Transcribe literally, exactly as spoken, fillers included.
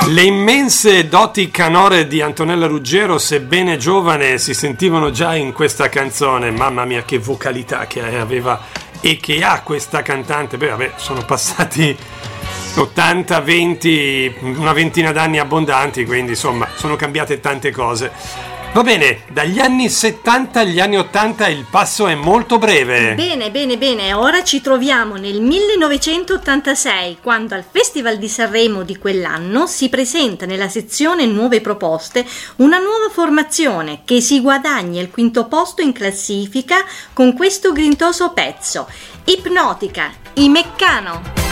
Le immense doti canore di Antonella Ruggiero, sebbene giovane, si sentivano già in questa canzone. Mamma mia, che vocalità che aveva e che ha questa cantante. Beh, vabbè, sono passati ottanta, venti, una ventina d'anni abbondanti, quindi insomma sono cambiate tante cose. Va bene, dagli anni settanta agli anni ottanta il passo è molto breve. Bene, bene, bene, ora ci troviamo nel millenovecentottantasei, quando al Festival di Sanremo di quell'anno si presenta nella sezione Nuove Proposte una nuova formazione che si guadagna il quinto posto in classifica con questo grintoso pezzo, Ipnotica, i Meccano.